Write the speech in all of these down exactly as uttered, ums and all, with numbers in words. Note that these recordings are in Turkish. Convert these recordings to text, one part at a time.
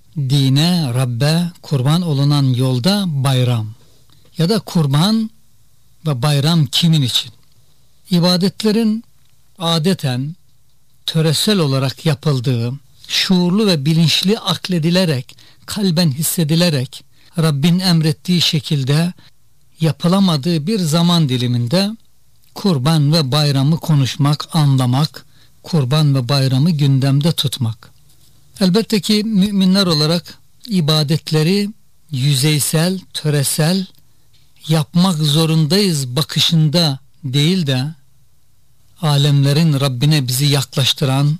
dine, Rabbe kurban olunan yolda bayram ya da kurban ve bayram kimin için? İbadetlerin adeten töresel olarak yapıldığı, şuurlu ve bilinçli akledilerek, kalben hissedilerek Rabbin emrettiği şekilde yapılamadığı bir zaman diliminde kurban ve bayramı konuşmak, anlamak, kurban ve bayramı gündemde tutmak. Elbette ki müminler olarak ibadetleri yüzeysel, töresel yapmak zorundayız bakışında değil de alemlerin Rabbine bizi yaklaştıran,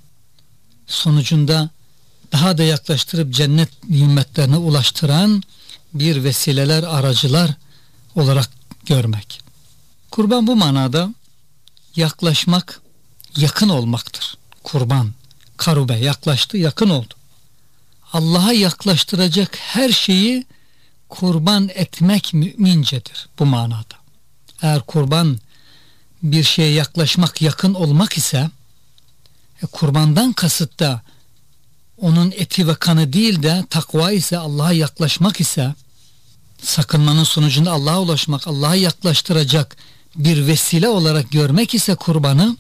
sonucunda daha da yaklaştırıp cennet nimetlerine ulaştıran bir vesileler, aracılar olarak görmek. Kurban bu manada yaklaşmak, yakın olmaktır. Kurban, karube, yaklaştı, yakın oldu. Allah'a yaklaştıracak her şeyi kurban etmek mümincedir bu manada. Eğer kurban bir şeye yaklaşmak, yakın olmak ise e, kurbandan kasıt da onun eti ve kanı değil de takva ise, Allah'a yaklaşmak ise, sakınmanın sonucunda Allah'a ulaşmak, Allah'a yaklaştıracak bir vesile olarak görmek ise kurbanı,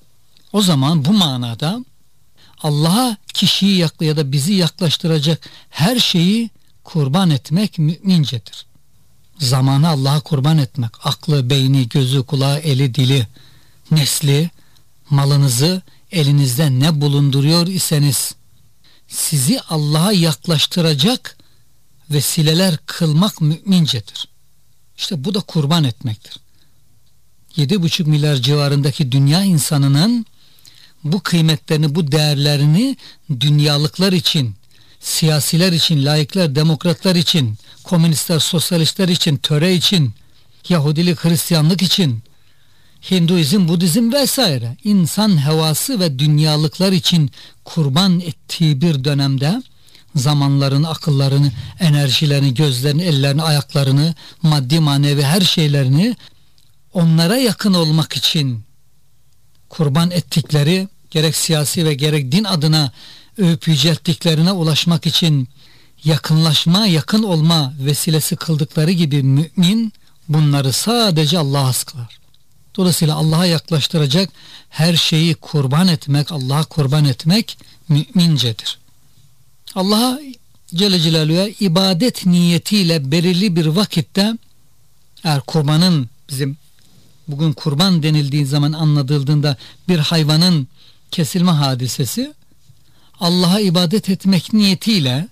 o zaman bu manada Allah'a kişiyi ya da bizi yaklaştıracak her şeyi kurban etmek mümincedir. Zamanı Allah'a kurban etmek, aklı, beyni, gözü, kulağı, eli, dili, nesli, malınızı elinizde ne bulunduruyor iseniz sizi Allah'a yaklaştıracak vesileler kılmak mümincedir. İşte bu da kurban etmektir. Yedi buçuk milyar civarındaki dünya insanının bu kıymetlerini, bu değerlerini dünyalıklar için, siyasiler için, laikler, demokratlar için, komünistler, sosyalistler için, töre için, Yahudilik, Hristiyanlık için, Hinduizm, Budizm vesaire insan hevası ve dünyalıklar için kurban ettiği bir dönemde zamanlarını, akıllarını, enerjilerini, gözlerini, ellerini, ayaklarını, maddi manevi her şeylerini onlara yakın olmak için kurban ettikleri, gerek siyasi ve gerek din adına övüp yücelttiklerine ulaşmak için yakınlaşma, yakın olma vesilesi kıldıkları gibi mümin bunları sadece Allah'a has kılar. Dolayısıyla Allah'a yaklaştıracak her şeyi kurban etmek, Allah'a kurban etmek mümincedir. Allah'a Celle Celaluhu'ya ibadet niyetiyle belirli bir vakitte, eğer kurbanın, bizim bugün kurban denildiği zaman anlatıldığında bir hayvanın kesilme hadisesi, Allah'a ibadet etmek niyetiyle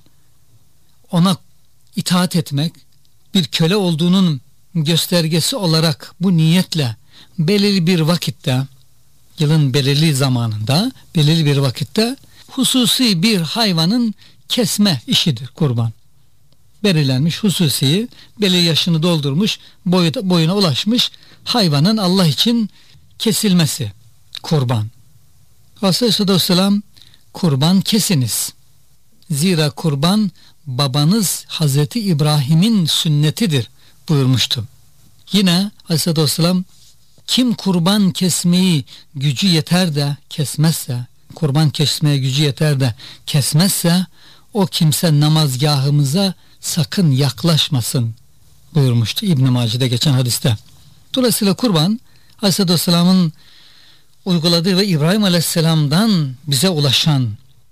ona itaat etmek, bir köle olduğunun göstergesi olarak bu niyetle belirli bir vakitte, yılın belirli zamanında, belirli bir vakitte hususi bir hayvanın kesme işidir kurban. Belirlenmiş hususi, belirli yaşını doldurmuş, boyu, boyuna ulaşmış hayvanın Allah için kesilmesi kurban. Aleyhisselatü Vesselam kurban kesiniz. Zira kurban babanız Hazreti İbrahim'in sünnetidir buyurmuştu. Yine Aleyhisselatü Vesselam kim kurban kesmeyi gücü yeter de kesmezse, kurban kesmeye gücü yeter de kesmezse o kimse namazgahımıza sakın yaklaşmasın buyurmuştu İbn-i Mace'de geçen hadiste. Dolayısıyla kurban Aleyhisselatü Vesselam'ın uyguladığı ve İbrahim Aleyhisselam'dan bize ulaşan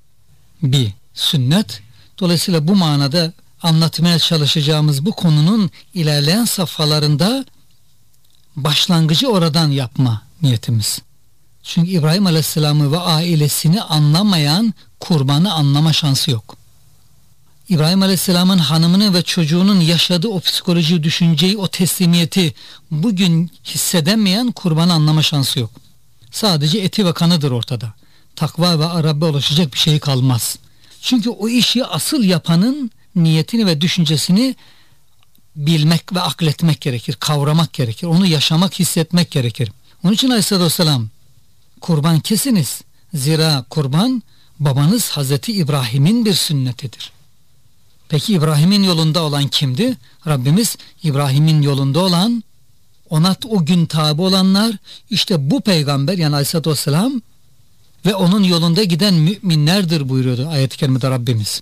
bir sünnet. Dolayısıyla bu manada anlatmaya çalışacağımız bu konunun ilerleyen safhalarında başlangıcı oradan yapma niyetimiz. Çünkü İbrahim Aleyhisselam'ı ve ailesini anlamayan kurbanı anlama şansı yok. İbrahim Aleyhisselam'ın hanımını ve çocuğunun yaşadığı o psikoloji, düşünceyi, o teslimiyeti bugün hissedemeyen kurbanı anlama şansı yok. Sadece eti ve kanıdır ortada. Takva ve Rabbe ulaşacak bir şey kalmaz. Çünkü o işi asıl yapanın niyetini ve düşüncesini bilmek ve akletmek gerekir, kavramak gerekir, onu yaşamak, hissetmek gerekir. Onun için Aleyhisselatü Vesselam kurban kesiniz. Zira kurban babanız Hazreti İbrahim'in bir sünnetidir. Peki İbrahim'in yolunda olan kimdi? Rabbimiz İbrahim'in yolunda olan, ona o gün tabi olanlar, işte bu peygamber yani Aleyhisselatü Vesselam ve onun yolunda giden müminlerdir buyuruyordu ayet-i kerimede Rabbimiz.